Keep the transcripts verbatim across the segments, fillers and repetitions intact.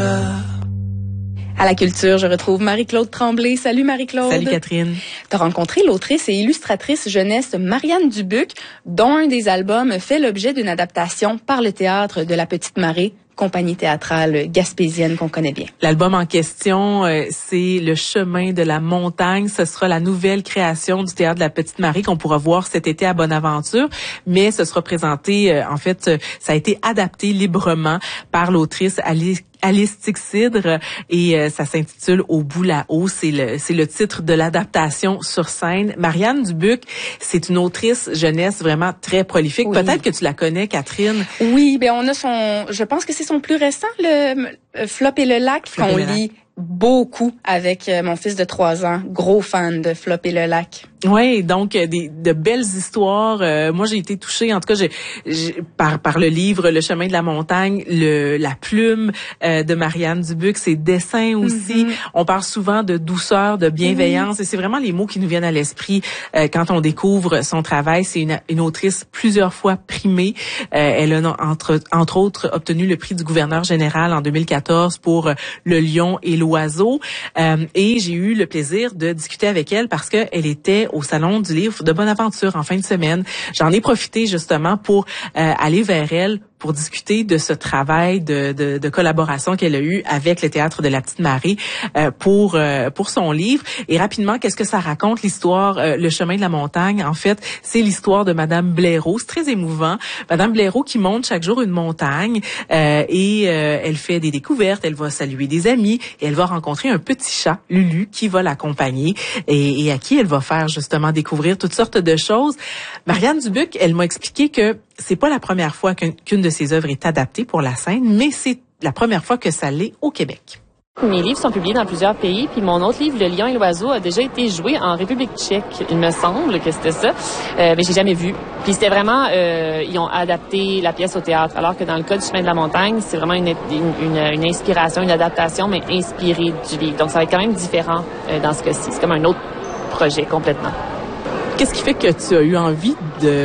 À la culture, je retrouve Marie-Claude Tremblay. Salut Marie-Claude. Salut Catherine. Tu as rencontré l'autrice et illustratrice jeunesse Marianne Dubuc, dont un des albums fait l'objet d'une adaptation par le théâtre de la Petite Marée, compagnie théâtrale gaspésienne qu'on connaît bien. L'album en question, euh, c'est Le chemin de la montagne. Ce sera la nouvelle création du théâtre de la Petite Marée qu'on pourra voir cet été à Bonaventure, mais ce sera présenté, euh, en fait, euh, ça a été adapté librement par l'autrice Alice Alice Tixidre et euh, ça s'intitule Au bout là-haut. C'est le, c'est le titre de l'adaptation sur scène. Marianne Dubuc, c'est une autrice jeunesse vraiment très prolifique. Oui. Peut-être que tu la connais, Catherine. Oui, ben on a son, je pense que c'est son plus récent, le euh, Flop et le lac, Flop qu'on lit beaucoup avec euh, mon fils de trois ans, gros fan de Flop et le lac. Oui, donc euh, des de belles histoires. Euh, moi, j'ai été touchée, en tout cas, j'ai, j'ai par par le livre Le chemin de la montagne, le la plume euh, de Marianne Dubuc, ses dessins aussi. Mm-hmm. On parle souvent de douceur, de bienveillance, mm-hmm. et c'est vraiment les mots qui nous viennent à l'esprit euh, quand on découvre son travail. C'est une, une autrice plusieurs fois primée. Euh, elle a entre entre autres obtenu le prix du gouverneur général en deux mille quatorze pour euh, Le lion et l'oiseau. Euh, et j'ai eu le plaisir de discuter avec elle parce que elle était au Salon du livre de Bonaventure en fin de semaine. J'en ai profité justement pour euh, aller vers elle pour discuter de ce travail de, de, de collaboration qu'elle a eu avec le Théâtre de la Petite Marée euh, pour euh, pour son livre. Et rapidement, qu'est-ce que ça raconte, l'histoire euh, Le chemin de la montagne? En fait, c'est l'histoire de Madame Blaireau. C'est très émouvant. Madame Blaireau qui monte chaque jour une montagne euh, et euh, elle fait des découvertes, elle va saluer des amis et elle va rencontrer un petit chat, Lulu, qui va l'accompagner et, et à qui elle va faire justement découvrir toutes sortes de choses. Marianne Dubuc, elle m'a expliqué que c'est pas la première fois qu'une, qu'une de ses œuvres est adaptée pour la scène, mais c'est la première fois que ça l'est au Québec. Mes livres sont publiés dans plusieurs pays, puis mon autre livre, Le lion et l'oiseau, a déjà été joué en République tchèque. Il me semble que c'était ça, euh, mais j'ai jamais vu. Puis c'était vraiment, euh, ils ont adapté la pièce au théâtre, alors que dans le cas du chemin de la montagne, c'est vraiment une, une, une inspiration, une adaptation, mais inspirée du livre. Donc ça va être quand même différent euh, dans ce cas-ci. C'est comme un autre projet complètement. Qu'est-ce qui fait que tu as eu envie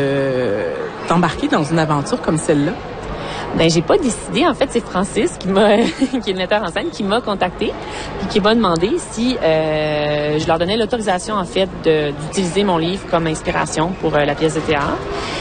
de t'embarquer dans une aventure comme celle-là? Ben j'ai pas décidé. En fait, c'est Francis qui m'a, qui est le metteur en scène, qui m'a contacté puis qui m'a demandé si euh, je leur donnais l'autorisation en fait de, d'utiliser mon livre comme inspiration pour euh, la pièce de théâtre.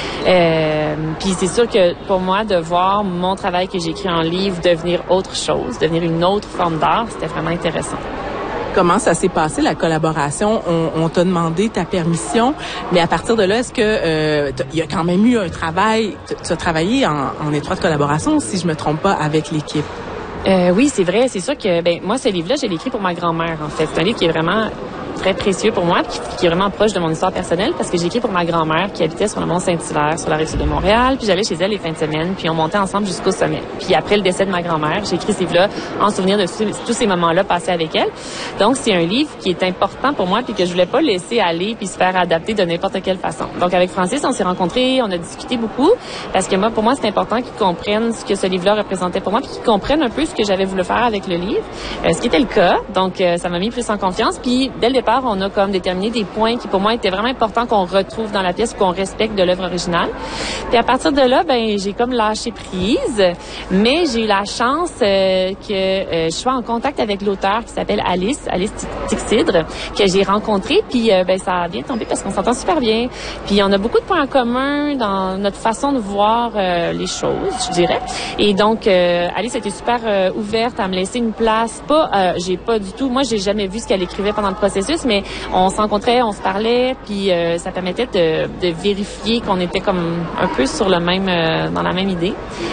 Euh, puis c'est sûr que pour moi, de voir mon travail que j'ai écrit en livre devenir autre chose, devenir une autre forme d'art, c'était vraiment intéressant. Comment ça s'est passé, la collaboration? On, on t'a demandé ta permission, mais à partir de là, est-ce que euh, il y a quand même eu un travail, tu as travaillé en, en étroite collaboration, si je me trompe pas, avec l'équipe? Euh, oui, c'est vrai. C'est sûr que ben moi, ce livre-là, je l'ai écrit pour ma grand-mère, en fait. C'est un livre qui est vraiment très précieux pour moi, qui, qui est vraiment proche de mon histoire personnelle, parce que j'ai écrit pour ma grand-mère qui habitait sur le mont Saint-Hilaire, sur la rive sud de Montréal, puis j'allais chez elle les fins de semaine, puis on montait ensemble jusqu'au sommet. Puis après le décès de ma grand-mère, j'ai écrit ce livre-là en souvenir de tous ces moments-là passés avec elle. Donc c'est un livre qui est important pour moi, puis que je voulais pas laisser aller puis se faire adapter de n'importe quelle façon. Donc avec Francis, on s'est rencontrés, on a discuté beaucoup, parce que moi, pour moi, c'est important qu'ils comprennent ce que ce livre-là représentait pour moi, puis qu'ils comprennent un peu ce que j'avais voulu faire avec le livre, euh, ce qui était le cas. Donc euh, ça m'a mis plus en confiance. Puis dès le départ, on a comme déterminé des points qui pour moi étaient vraiment importants qu'on retrouve dans la pièce, qu'on respecte de l'œuvre originale. Puis à partir de là, ben j'ai comme lâché prise, mais j'ai eu la chance euh, que euh, je sois en contact avec l'auteur qui s'appelle Alice, Alice Tixidre, que j'ai rencontré. Puis euh, ben ça a bien tombé parce qu'on s'entend super bien. Puis on a beaucoup de points en commun dans notre façon de voir euh, les choses, je dirais. Et donc euh, Alice était super euh, ouverte à me laisser une place. Pas, euh, j'ai pas du tout. Moi, j'ai jamais vu ce qu'elle écrivait pendant le processus, mais on se rencontrait, on se parlait, puis euh, ça permettait de, de vérifier qu'on était comme un peu sur le même, euh, dans la même idée.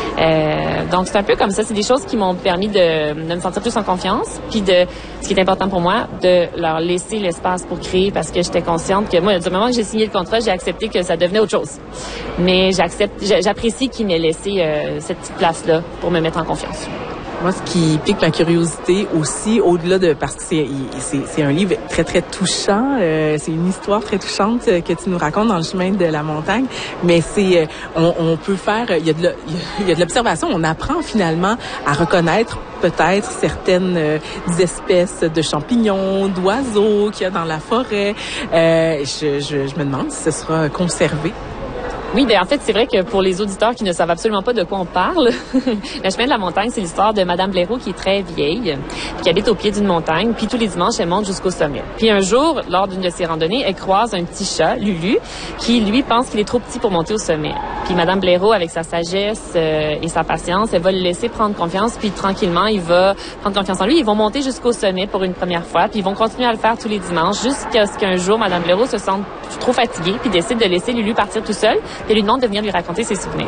Euh, donc c'est un peu comme ça. C'est des choses qui m'ont permis de, de me sentir plus en confiance, puis de, ce qui est important pour moi, de leur laisser l'espace pour créer, parce que j'étais consciente que moi, du moment que j'ai signé le contrat, j'ai accepté que ça devenait autre chose. Mais j'accepte, j'apprécie qu'ils m'aient laissé euh, cette petite place-là pour me mettre en confiance. Moi, ce qui pique ma curiosité aussi, au-delà de, parce que c'est, c'est, c'est un livre très, très touchant, euh, c'est une histoire très touchante que tu nous racontes dans Le chemin de la montagne, mais c'est, on, on peut faire, il y a de, il y a de l'observation, on apprend finalement à reconnaître peut-être certaines euh, espèces de champignons, d'oiseaux qu'il y a dans la forêt. Euh, je, je, je me demande si ce sera conservé. Oui, ben en fait, c'est vrai que pour les auditeurs qui ne savent absolument pas de quoi on parle, le chemin de la montagne, c'est l'histoire de Madame Blaireau qui est très vieille, qui habite au pied d'une montagne, puis tous les dimanches, elle monte jusqu'au sommet. Puis un jour, lors d'une de ses randonnées, elle croise un petit chat, Lulu, qui, lui, pense qu'il est trop petit pour monter au sommet. Puis Madame Blaireau, avec sa sagesse euh, et sa patience, elle va le laisser prendre confiance, puis tranquillement, il va prendre confiance en lui. Ils vont monter jusqu'au sommet pour une première fois, puis ils vont continuer à le faire tous les dimanches, jusqu'à ce qu'un jour, Madame Blaireau se sente trop fatiguée, puis décide de laisser Lulu partir tout seul, puis elle lui demande de venir lui raconter ses souvenirs.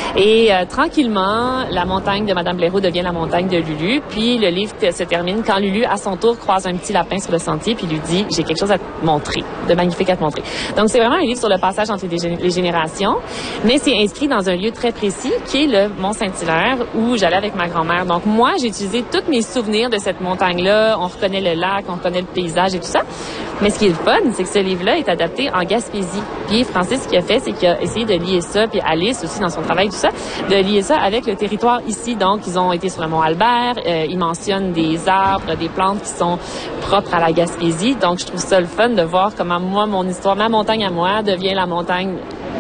Et euh, tranquillement, la montagne de Madame Blaireau devient la montagne de Lulu, puis le livre t- se termine quand Lulu, à son tour, croise un petit lapin sur le sentier, puis lui dit « J'ai quelque chose à te montrer, de magnifique à te montrer ». Donc, c'est vraiment un livre sur le passage entre les, gé- les générations, mais c'est inscrit dans un lieu très précis, qui est le Mont-Saint-Hilaire, où j'allais avec ma grand-mère. Donc, moi, j'ai utilisé tous mes souvenirs de cette montagne-là. On reconnaît le lac, on reconnaît le paysage et tout ça. Mais ce qui est le fun, c'est que ce livre-là est adapté en Gaspésie. Puis Francis, ce qu'il a fait, c'est qu'il a essayé de lier ça, puis Alice aussi dans son travail, tout ça, de lier ça avec le territoire ici. Donc, ils ont été sur le Mont-Albert, euh, ils mentionnent des arbres, des plantes qui sont propres à la Gaspésie. Donc, je trouve ça le fun de voir comment moi, mon histoire, ma montagne à moi devient la montagne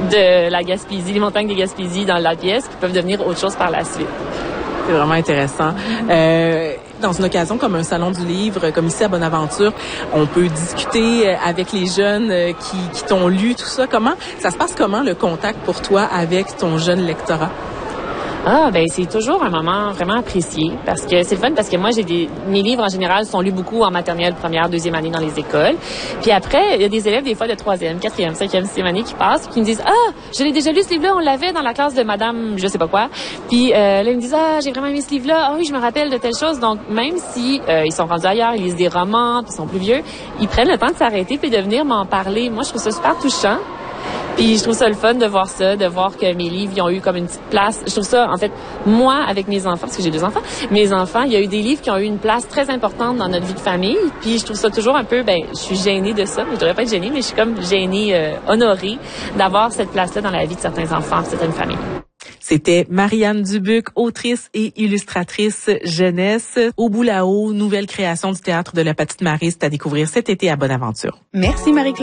de la Gaspésie, les montagnes des Gaspésie dans la pièce, qui peuvent devenir autre chose par la suite. C'est vraiment intéressant. Euh, dans une occasion comme un salon du livre, comme ici à Bonaventure, on peut discuter avec les jeunes qui, qui t'ont lu, tout ça. Comment ça se passe, comment le contact pour toi avec ton jeune lectorat? Ah, ben c'est toujours un moment vraiment apprécié parce que c'est le fun parce que moi j'ai des mes livres en général sont lus beaucoup en maternelle, première, deuxième année dans les écoles. Puis après, il y a des élèves des fois de troisième, quatrième, cinquième, sixième année qui passent qui me disent ah, je l'ai déjà lu ce livre-là, on l'avait dans la classe de Madame, je sais pas quoi. Puis euh, là ils me disent ah, j'ai vraiment aimé ce livre-là. Ah oui, je me rappelle de telle chose. Donc même si euh, ils sont rendus ailleurs, ils lisent des romans, puis ils sont plus vieux, ils prennent le temps de s'arrêter puis de venir m'en parler. Moi je trouve ça super touchant. Puis je trouve ça le fun de voir ça, de voir que mes livres ils ont eu comme une petite place. Je trouve ça, en fait, moi, avec mes enfants, parce que j'ai deux enfants, mes enfants, il y a eu des livres qui ont eu une place très importante dans notre vie de famille. Puis je trouve ça toujours un peu, ben, je suis gênée de ça. Je devrais pas être gênée, mais je suis comme gênée, euh, honorée d'avoir cette place-là dans la vie de certains enfants, de certaines familles. C'était Marianne Dubuc, autrice et illustratrice jeunesse. Au bout là-haut, nouvelle création du Théâtre de la Petite Marie, c'est à découvrir cet été à Bonaventure. Merci Marie-Claude.